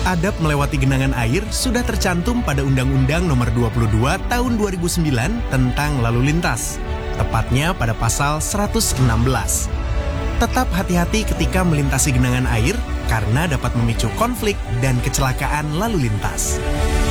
Adab melewati genangan air sudah tercantum pada Undang-Undang Nomor 22 Tahun 2009 tentang lalu lintas, tepatnya pada pasal 116. Tetap hati-hati ketika melintasi genangan air karena dapat memicu konflik dan kecelakaan lalu lintas.